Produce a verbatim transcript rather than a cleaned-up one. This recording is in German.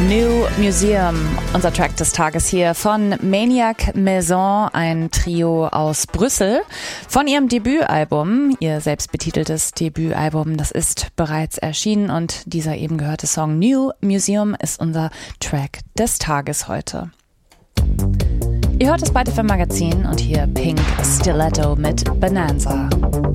New Museum, unser Track des Tages hier von Maniac Maison, ein Trio aus Brüssel. Von ihrem Debütalbum, ihr selbstbetiteltes Debütalbum, das ist bereits erschienen und dieser eben gehörte Song New Museum ist unser Track des Tages heute. Ihr hört das Byte F M Magazin und hier Pink Stiletto mit Bonanza.